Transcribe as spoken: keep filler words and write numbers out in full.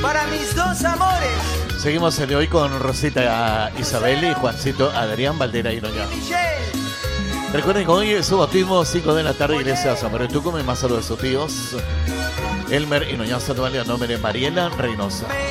Para mis dos amores. Seguimos el de hoy con Rosita Isabel y Juancito Adrián Valdera y Noña. Recuerden que hoy es su bautismo, cinco de la tarde, iglesia San Pedro de Tucumán. Más saludos de sus tíos Elmer y Noña Sandoval, a nombre de Mariela Reynosa.